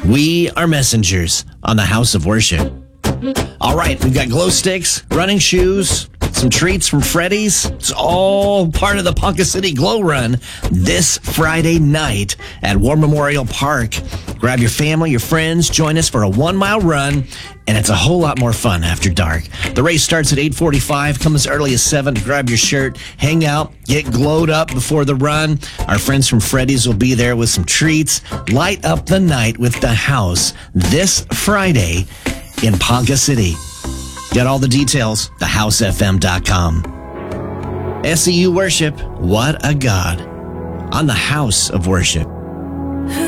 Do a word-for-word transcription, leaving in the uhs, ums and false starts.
We are messengers on the House of Worship. All right, we've got glow sticks, running shoes, some treats from Freddy's. It's all part of the Ponca City Glow Run this Friday night at War Memorial Park. Grab your family, your friends, join us for a one-mile run, and it's a whole lot more fun after dark. The race starts at eight forty-five. Come as early as seven to grab your shirt, hang out, get glowed up before the run. Our friends from Freddy's will be there with some treats. Light up the night with the house this Friday in Ponca City. Get all the details, the house f m dot com. S E U Worship, what a God, on the House of Worship.